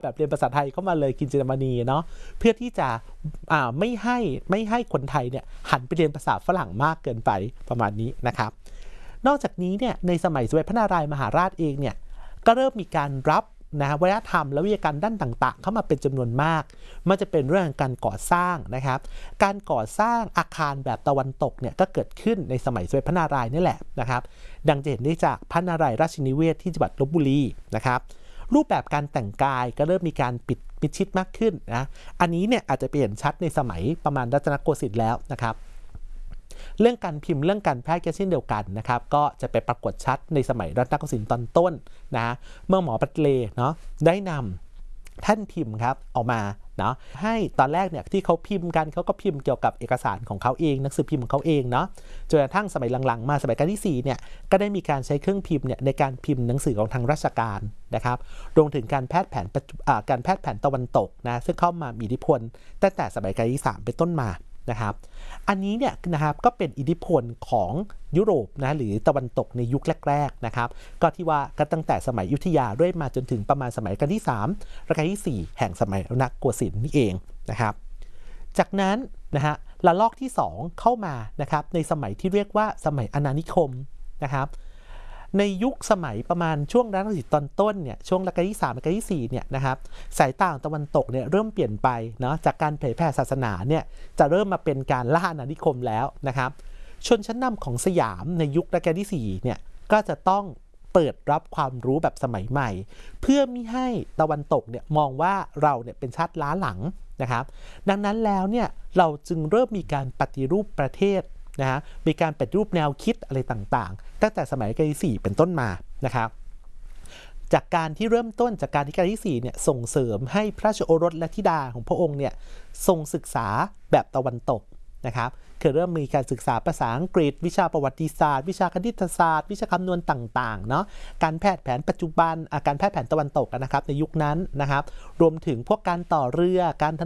แบบเรียนภาษาไทยเข้ามาเลยกินจินดามณีเนาะเพื่อที่จะไม่ให้คนไทยเนี่ยหันไปเรียนภาษาฝรั่งมากเกินไปประมาณนี้นะครับนอกจากนี้เนี่ยในสมัยสมเด็จพระนารายณ์มหาราชเองเนี่ยก็เริ่มมีการรับวัฒนธรรมและวิทยาการด้านต่างๆเข้ามาเป็นจำนวนมากมันจะเป็นเรื่องการก่อสร้างนะครับการก่อสร้างอาคารแบบตะวันตกเนี่ยก็เกิดขึ้นในสมัยสมเด็จพระนารายณ์นี่แหละนะครับดังจะเห็นได้จากพระนารายณ์ราชนิเวศที่จังหวัดลพบุรีนะครับรูปแบบการแต่งกายก็เริ่มมีการปิดมิดชิดมากขึ้นนะอันนี้เนี่ยอาจจะเปลี่ยนชัดในสมัยประมาณรัตนโกสินทร์แล้วนะครับเรื่องการพิมพ์เรื่องการแพทย์ก็เช่นเดียวกันนะครับก็จะไปปรากฏชัดในสมัยรัตนโกสินทร์ตอนต้นนะเมื่อหมอปัตเลเนาะได้นำท่านพิมพ์ครับออกมาเนาะให้ตอนแรกเนี่ยที่เขาพิมพ์กันเขาก็พิมพ์เกี่ยวกับเอกสารของเขาเองหนังสือพิมพ์ของเขาเองเนาะจนกระทั่งสมัยหลังๆมาสมัยรัชกาลที่4เนี่ยก็ได้มีการใช้เครื่องพิมพ์เนี่ยในการพิมพ์หนังสือของทางราชการนะครับรวมถึงการแพทย์แผนตะวันตกนะซึ่งเข้ามามีอิทธิพลตั้งแต่สมัยรัชกาลที่3เป็นต้นมานะครับอันนี้เนี่ยนะครับก็เป็นอิทธิพลของยุโรปนะหรือตะวันตกในยุคแรกๆนะครับก็ที่ว่าก็ตั้งแต่สมัยอยุธยาเรื่อยมาจนถึงประมาณสมัยรัชกาลที่3รัชกาลที่4แห่งสมัยรัตนโกสินทร์นี่เองนะครับจากนั้นนะฮะระลอกที่2เข้ามานะครับในสมัยที่เรียกว่าสมัยอาณานิคมนะครับในยุคสมัยประมาณช่วงรัชกาลที่ตอนต้นเนี่ยช่วงรัชกาลที่3รัชกาลที่4เนี่ยนะครับสายตาตะวันตกเนี่ยเริ่มเปลี่ยนไปเนาะจากการเผยแผ่ศาสนาเนี่ยจะเริ่มมาเป็นการล่าอาณานิคมแล้วนะครับชนชั้นนำของสยามในยุครัชกาลที่4เนี่ยก็จะต้องเปิดรับความรู้แบบสมัยใหม่เพื่อมิให้ตะวันตกเนี่ยมองว่าเราเนี่ยเป็นชาติล้าหลังนะครับดังนั้นแล้วเนี่ยเราจึงเริ่มมีการปฏิรูปประเทศนะฮะมีการปฏิรูปแนวคิดอะไรต่างๆตั้งแต่สมัยรัชกาลที่4เป็นต้นมานะครับจากการที่เริ่มต้นจากการที่รัชกาลที่4เนี่ยส่งเสริมให้พระราชโอรสและธิดาของพระองค์เนี่ยทรงศึกษาแบบตะวันตกนะครับคือเริ่มมีการศึกษาภาษาอังกฤษวิชาประวัติศาสตร์วิชาคณิตศาสตร์วิชาคำนวณต่างๆเนาะการแพทย์แผนปัจจุบันการแพทย์แผนตะวันตกนะครับในยุคนั้นนะครับรวมถึงพวกการต่อเรือ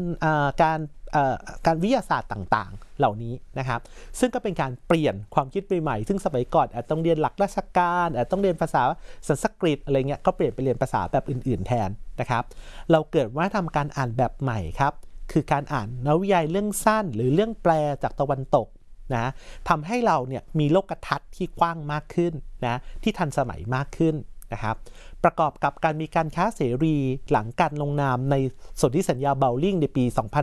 การวิทยาศาสตร์ต่างๆเหล่านี้นะครับซึ่งก็เป็นการเปลี่ยนความคิดใหม่ๆซึ่งสมัยก่อนอาจต้องเรียนหลักราชการอาจต้องเรียนภาษาสันสกฤตอะไรเงี้ยก็เปลี่ยนไปเรียนภาษาแบบอื่นๆแทนนะครับเราเกิดว่าทำการอ่านแบบใหม่ครับคือการอ่านนวนิยายเรื่องสั้นหรือเรื่องแปลจากตะวันตกนะทำให้เราเนี่ยมีโลกทัศน์ที่กว้างมากขึ้นนะที่ทันสมัยมากขึ้นนะครับประกอบกับการมีการค้าเสรีหลังการลงนามในสนธิสัญญาเบลลิงในปี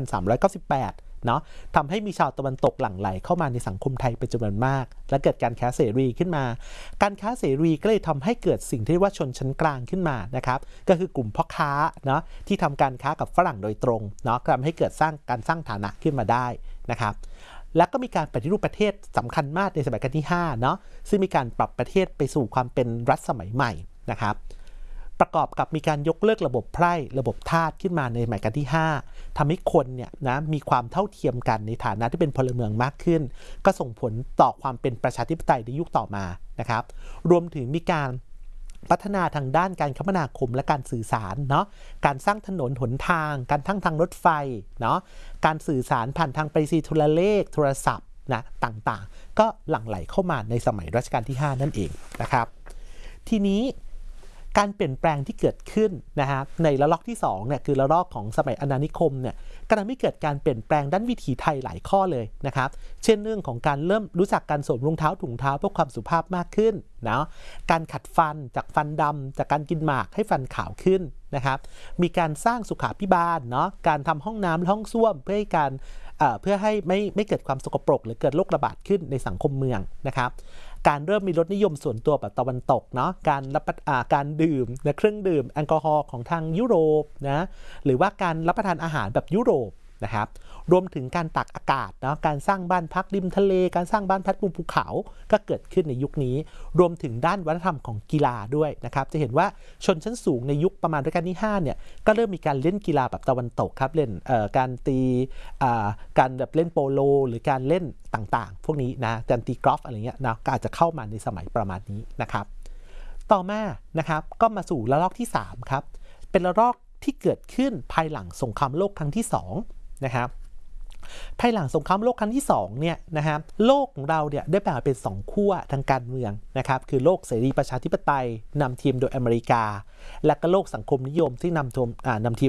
2398 เนาะทำให้มีชาวตะวันตกหลั่งไหลเข้ามาในสังคมไทยเป็นจำนวนมากและเกิดการค้าเสรีขึ้นมาการค้าเสรีก็เลยทำให้เกิดสิ่งที่เรียกว่าชนชั้นกลางขึ้นมานะครับก็คือกลุ่มพ่อค้าเนาะที่ทำการค้ากับฝรั่งโดยตรงเนาะทำให้เกิดการสร้างฐานะขึ้นมาได้นะครับแล้วก็มีการปฏิรูปประเทศสำคัญมากในสมัยรัชกาลที่5เนาะซึ่งมีการปรับประเทศไปสู่ความเป็นรัฐสมัยใหม่นะครับประกอบกับมีการยกเลิกระบบไพร่ระบบทาสขึ้นมาในสมัยรัชกาลที่5ทำให้คนเนี่ยนะมีความเท่าเทียมกันในฐานะที่เป็นพลเมืองมากขึ้นก็ส่งผลต่อความเป็นประชาธิปไตยในยุคต่อมานะครับรวมถึงมีการพัฒนาทางด้านการคมนาคมและการสื่อสารเนาะการสร้างถนนหนทางการทั้งทางรถไฟเนาะการสื่อสารผ่านทางไปรษณีย์โทรเลขโทรศัพท์นะต่างๆก็หลั่งไหลเข้ามาในสมัยรัชกาลที่5นั่นเองนะครับทีนี้การเปลี่ยนแปลงที่เกิดขึ้นนะฮะในระลอกที่2เนี่ยคือระลอกของสมัยอาณานิคมเนี่ยก็ทำให้เกิดการเปลี่ยนแปลงด้านวิถีไทยหลายข้อเลยนะครับเช่นเรื่องของการเริ่มรู้จักการสวมรองเท้าถุงเท้าเพื่อความสุภาพมากขึ้นนะการขัดฟันจากฟันดำจากการกินหมากให้ฟันขาวขึ้นนะครับมีการสร้างสุขาภิบาลเนาะการทำห้องน้ำและห้องส้วมเพื่อให้ไม่เกิดความสกปรกหรือเกิดโรคระบาดขึ้นในสังคมเมืองนะครับการเริ่มมีรสนิยมส่วนตัวแบบตะวันตกเนาะการดื่มและเครื่องดื่มแอลกอฮอล์ของทางยุโรปนะหรือว่าการรับประทานอาหารแบบยุโรปนะครับรวมถึงการตักอากาศเนาะการสร้างบ้านพักริมทะเลการสร้างบ้านพักบนภูเขาก็เกิดขึ้นในยุคนี้รวมถึงด้านวัฒนธรรมของกีฬาด้วยนะครับจะเห็นว่าชนชั้นสูงในยุคประมาณรัชกาลที่5เนี่ยก็เริ่มมีการเล่นกีฬาแบบตะวันตกครับเล่นการตีการแบบเล่นโปโลหรือการเล่นต่างๆพวกนี้นะการตีกอล์ฟอะไรเงี้ยนะก็อาจจะเข้ามาในสมัยประมาณนี้นะครับต่อมานะครับก็มาสู่ระลอกที่3ครับเป็นระลอกที่เกิดขึ้นภายหลังสงครามโลกครั้งที่2นะครับภายหลังสงครามโลกครั้งที่2เนี่ยนะครับโลกของเราเนี่ยได้แบ่งเป็น2ขั้วทางการเมืองนะครับคือโลกเสรีประชาธิปไตยนำทีมโดยอเมริกาและก็โลกสังคมนิยมที่นำทีม